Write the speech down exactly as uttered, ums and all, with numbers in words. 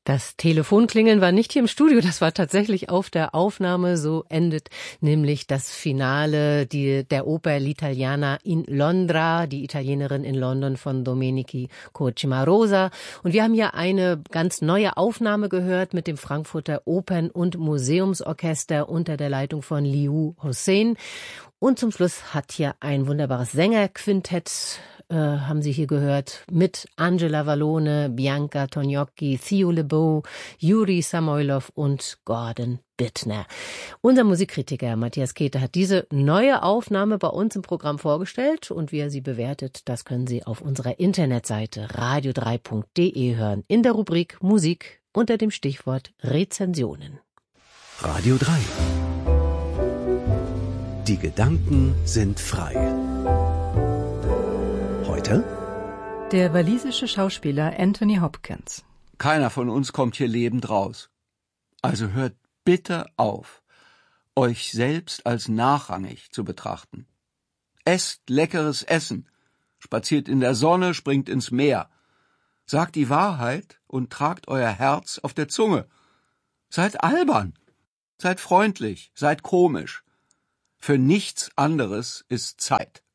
Das Telefonklingeln war nicht hier im Studio, das war tatsächlich auf der Aufnahme. So endet nämlich das Finale die, der Oper L'Italiana in Londra, die Italienerin in London von Domenico Cocchimarosa. Und wir haben hier eine ganz neue Aufnahme gehört mit dem Frankfurter Opern- und Museumsorchester unter der Leitung von Liu Hossein. Und zum Schluss hat hier ein wunderbares Sängerquintett, äh, haben Sie hier gehört, mit Angela Vallone, Bianca Tognocchi, Theo Lebeau, Juri Samoilov und Gordon Bittner. Unser Musikkritiker Matthias Käthe hat diese neue Aufnahme bei uns im Programm vorgestellt und wie er sie bewertet, das können Sie auf unserer Internetseite radio drei punkt de hören, in der Rubrik Musik unter dem Stichwort Rezensionen. Radio drei. Die Gedanken sind frei. Heute? Der walisische Schauspieler Anthony Hopkins. Keiner von uns kommt hier lebend raus. Also hört bitte auf, euch selbst als nachrangig zu betrachten. Esst leckeres Essen, spaziert in der Sonne, springt ins Meer. Sagt die Wahrheit und tragt euer Herz auf der Zunge. Seid albern, seid freundlich, seid komisch. Für nichts anderes ist Zeit.